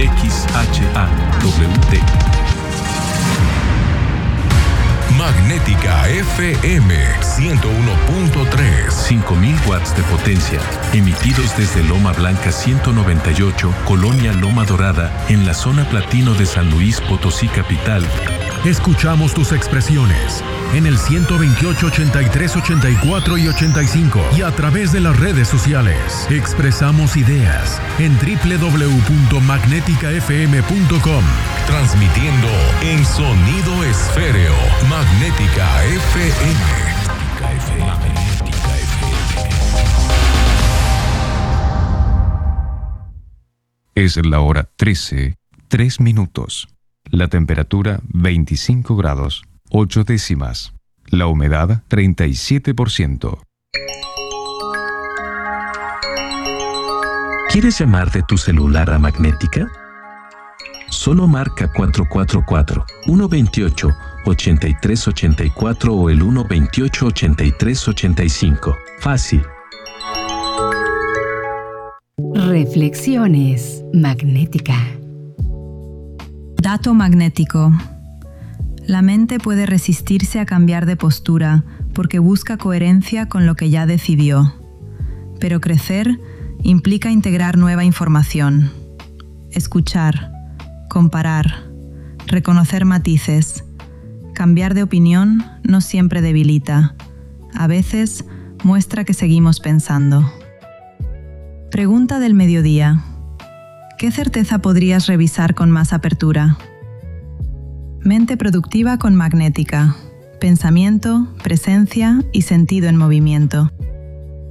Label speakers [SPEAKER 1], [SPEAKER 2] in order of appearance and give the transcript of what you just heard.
[SPEAKER 1] Magnética FM 101.3.
[SPEAKER 2] 5000 watts de potencia, emitidos desde Loma Blanca 198, Colonia Loma Dorada, en la zona platino de San Luis Potosí capital.
[SPEAKER 3] Escuchamos tus expresiones en el 128, 83, 84 y 85 y a través de las redes sociales. Expresamos ideas en www.magneticafm.com.
[SPEAKER 1] Transmitiendo en sonido esféreo. Magnética FM. Magnética FM.
[SPEAKER 4] Es la hora 13, 3 minutos. La temperatura 25 grados, 8 décimas. La humedad 37%.
[SPEAKER 5] ¿Quieres llamar de tu celular a Magnética? Solo marca 444-128-8384 o el 128-8385. Fácil.
[SPEAKER 6] Reflexiones Magnética.
[SPEAKER 7] Dato magnético. La mente puede resistirse a cambiar de postura porque busca coherencia con lo que ya decidió. Pero crecer implica integrar nueva información, escuchar, comparar, reconocer matices. Cambiar de opinión no siempre debilita. A veces muestra que seguimos pensando. Pregunta del mediodía. ¿Qué certeza podrías revisar con más apertura? Mente productiva con Magnética. Pensamiento, presencia y sentido en movimiento.